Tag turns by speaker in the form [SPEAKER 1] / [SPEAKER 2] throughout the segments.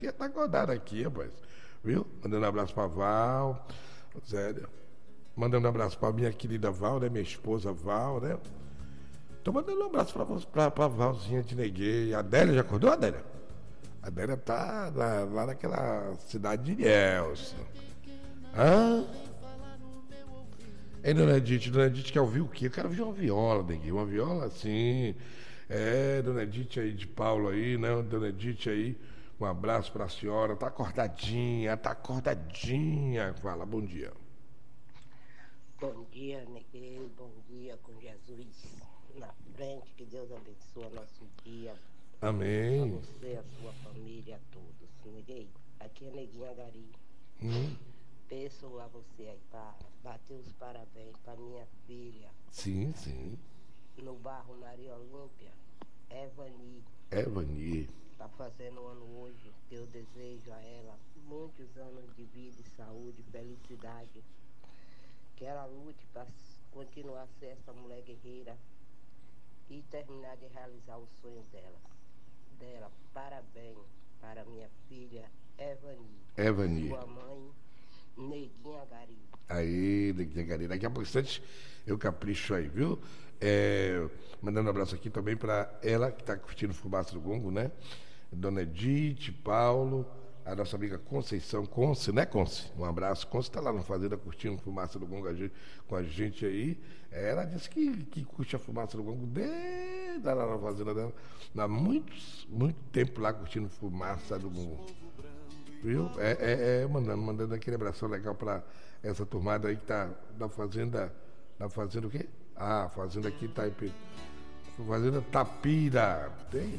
[SPEAKER 1] Ia estar acordado aqui, rapaz. Viu? Mandando um abraço pra Val, Zélia. Mandando um abraço pra minha querida Val, né? Minha esposa Val, né? Tô mandando um abraço pra Valzinha de Neguei. A Adélia já acordou, Adélia? A Adélia tá lá naquela cidade de Ilhéus. Hã? Ei, Dona Edith quer ouvir o quê? Eu quero ouvir uma viola, Neguinho. Uma viola assim. É, Dona Edith aí de Paulo aí, né? Dona Edith aí. Um abraço pra senhora. Tá acordadinha, tá acordadinha. Fala, bom dia.
[SPEAKER 2] Bom dia, neguei. Bom dia com Jesus na frente. Que Deus abençoe nosso dia. A
[SPEAKER 1] Amém.
[SPEAKER 2] você, a sua família, a todos. Neguei, aqui é Neguinha Gari.
[SPEAKER 1] Hum,
[SPEAKER 2] Peço a você aí para bater os parabéns para minha filha
[SPEAKER 1] sim, sim.
[SPEAKER 2] no bairro Maria Olímpia, Evani.
[SPEAKER 1] Evani.
[SPEAKER 2] Está fazendo um ano hoje. Eu desejo a ela muitos anos de vida e saúde, felicidade. Que ela lute para continuar a ser essa mulher guerreira e terminar de realizar os sonhos dela. Parabéns para minha filha Evani e
[SPEAKER 1] Evani.
[SPEAKER 2] sua mãe Neguinha Gari.
[SPEAKER 1] Aí, Neguinha. Daqui a pouco instante eu capricho aí, viu? É, mandando um abraço aqui também para ela que está curtindo Fumaça do Gongo, né? Dona Edith, Paulo, a nossa amiga Conceição, Conce, né, Conce? Um abraço. Conce está lá na fazenda curtindo Fumaça do Gongo com a gente aí. Ela disse que curte a Fumaça do Gongo desde lá na fazenda dela. Há muito tempo lá curtindo Fumaça do Gongo. Viu? Mandando aquele abração legal para essa turmada aí que tá na fazenda. Na fazenda o quê? Ah, fazenda aqui Itaipe. Fazenda Tapira. Tem?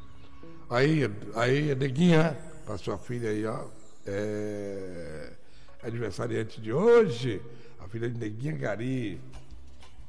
[SPEAKER 1] Aí, Neguinha, para sua filha aí, ó. Aniversariante de hoje, a filha de Neguinha Gari.